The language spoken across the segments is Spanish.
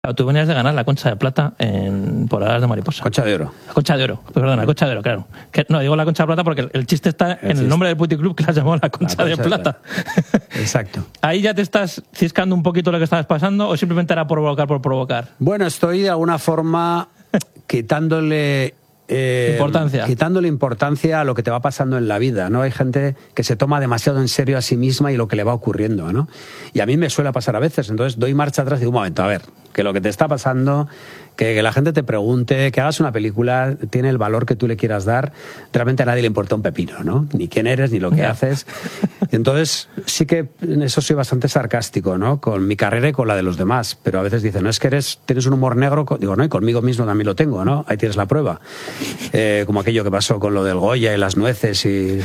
Claro, tú venías de ganar la Concha de Plata por Alas de Mariposa. Concha de Oro. La Concha de Oro, perdón, la Concha de Oro, claro. No, digo la Concha de Plata porque el chiste está en el nombre del puticlub que la llamó la Concha de Plata. Exacto. ¿Ahí ya te estás ciscando un poquito lo que estabas pasando o simplemente era por provocar? Bueno, estoy de alguna forma quitándole importancia a lo que te va pasando en la vida, ¿no? Hay gente que se toma demasiado en serio a sí misma y lo que le va ocurriendo, ¿no? Y a mí me suele pasar a veces, entonces doy marcha atrás y digo, un momento, a ver, que lo que te está pasando, que la gente te pregunte, que hagas una película, tiene el valor que tú le quieras dar, realmente a nadie le importa un pepino, ¿no? Ni quién eres, ni lo que haces. Entonces, sí que en eso soy bastante sarcástico, ¿no? Con mi carrera y con la de los demás, pero a veces dicen, no, es que tienes un humor negro, digo, no, y conmigo mismo también lo tengo, ¿no? Ahí tienes la prueba. Como aquello que pasó con lo del Goya y las nueces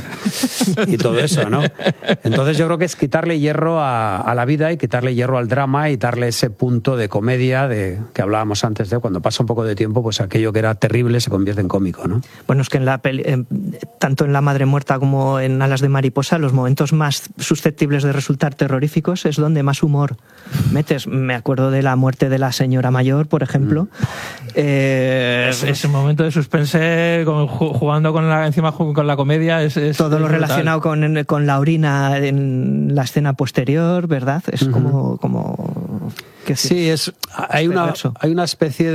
y todo eso, ¿no? Entonces yo creo que es quitarle hierro a la vida y quitarle hierro al drama y darle ese punto de comedia que hablábamos antes de cuando pasa un poco de tiempo, pues aquello que era terrible se convierte en cómico, ¿no? Bueno, es que en la tanto en La Madre Muerta como en Alas de Mariposa, los momentos más susceptibles de resultar terroríficos es donde más humor metes. Me acuerdo de la muerte de la señora mayor, por ejemplo. Ese momento de suspense jugando con la comedia es todo lo relacionado con la orina en la escena posterior, ¿verdad? Es como sí, hay una especie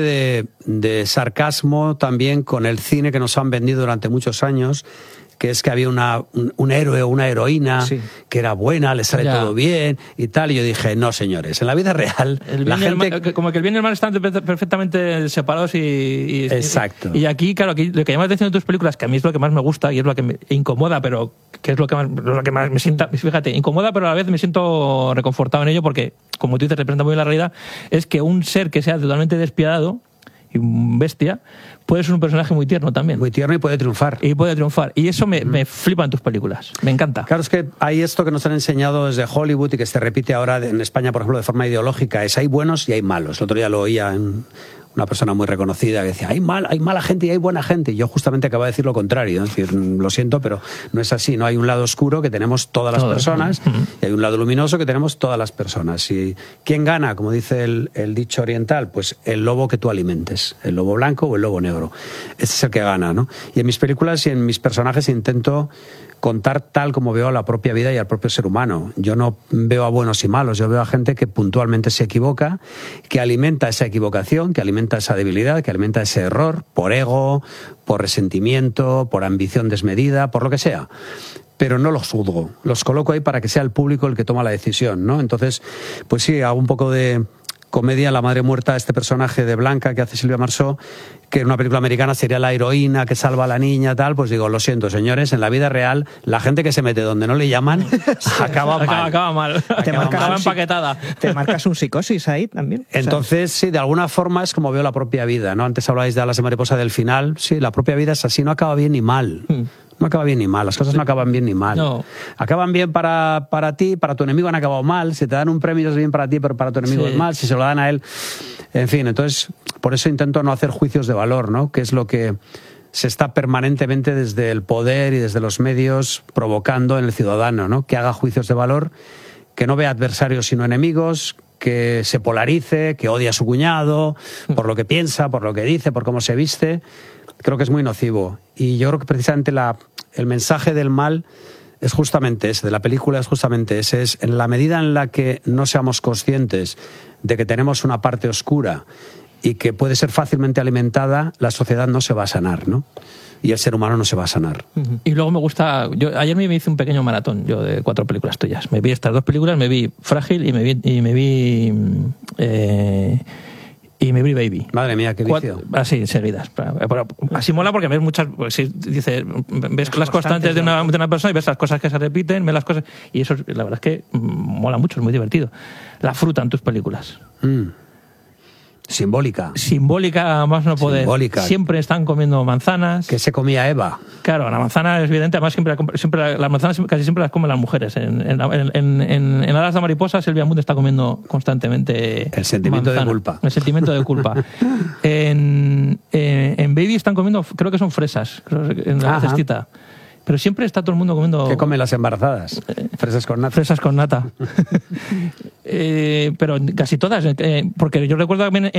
de sarcasmo también con el cine que nos han vendido durante muchos años, que es que había un héroe o una heroína que era buena, le sale todo bien y tal. Y yo dije, no, señores, en la vida real la gente... como que el bien y el mal están perfectamente separados Exacto. Y aquí, claro, aquí lo que llama la atención de tus películas, que a mí es lo que más me gusta y es lo que me incomoda, pero que es lo que más me sienta... Fíjate, incomoda, pero a la vez me siento reconfortado en ello porque, como tú dices, representa muy bien la realidad, es que un ser que sea totalmente despiadado y un bestia puede ser un personaje muy tierno también. Muy tierno y puede triunfar. Y eso me flipa en tus películas. Me encanta. Claro, es que hay esto que nos han enseñado desde Hollywood y que se repite ahora en España, por ejemplo, de forma ideológica, es hay buenos y hay malos. El otro día lo oía en una persona muy reconocida que decía, hay mala gente y hay buena gente. Y yo justamente acabo de decir lo contrario. Es decir, lo siento, pero no es así. No hay un lado oscuro que tenemos todas las personas y hay un lado luminoso que tenemos todas las personas. ¿Y quién gana? Como dice el dicho oriental, pues el lobo que tú alimentes. El lobo blanco o el lobo negro. Ese es el que gana, ¿no? Y en mis películas y en mis personajes intento contar tal como veo a la propia vida y al propio ser humano. Yo no veo a buenos y malos, yo veo a gente que puntualmente se equivoca, que alimenta esa equivocación, que alimenta esa debilidad, que alimenta ese error, por ego, por resentimiento, por ambición desmedida, por lo que sea. Pero no los juzgo, los coloco ahí para que sea el público el que toma la decisión, ¿no? Entonces, pues sí, hago un poco de comedia. La Madre Muerta, este personaje de Blanca que hace Silvia Marsó, que en una película americana sería la heroína que salva a la niña, tal, pues digo, lo siento, señores, en la vida real, la gente que se mete donde no le llaman acaba mal. Acaba empaquetada. Te marcas un psicosis ahí también. Entonces, sí, de alguna forma es como veo la propia vida, ¿no? Antes hablabais de Alas de Mariposa del final. Sí, la propia vida es así, no acaba bien ni mal. No acaba bien ni mal, las cosas no acaban bien ni mal. No. Acaban bien para ti, para tu enemigo han acabado mal. Si te dan un premio es bien para ti, pero para tu enemigo es mal. Si se lo dan a él, en fin. Entonces, por eso intento no hacer juicios de valor, ¿no? Que es lo que se está permanentemente desde el poder y desde los medios provocando en el ciudadano, ¿no? Que haga juicios de valor, que no vea adversarios sino enemigos, que se polarice, que odie a su cuñado por lo que piensa, por lo que dice, por cómo se viste. Creo que es muy nocivo. Y yo creo que precisamente el mensaje del mal es justamente ese, de la película es justamente ese. Es en la medida en la que no seamos conscientes de que tenemos una parte oscura y que puede ser fácilmente alimentada, la sociedad no se va a sanar, ¿no? Y el ser humano no se va a sanar. Y luego me gusta... ayer me hice un pequeño maratón yo de 4 películas tuyas. Me vi estas 2 películas, me vi Frágil y me vi Baby. Madre mía, qué vicio. Así, seguidas. Pero así mola porque ves muchas... Pues, sí, dice, ves las constantes de una persona y ves las cosas que se repiten, ves las cosas... Y eso, la verdad es que mola mucho, es muy divertido. La fruta en tus películas. Simbólica, más no poder. Simbólica. Siempre están comiendo manzanas. ¿Qué se comía Eva? Claro, la manzana es evidente, además siempre las manzanas casi siempre las comen las mujeres. En Alas de Mariposa, Silvia Munt está comiendo constantemente el sentimiento manzana, de culpa. El sentimiento de culpa. En Baby están comiendo, creo que son fresas, en la cestita. pero siempre está todo el mundo comiendo... ¿Qué comen las embarazadas? Fresas con nata. Fresas con nata. Pero casi todas, porque yo recuerdo también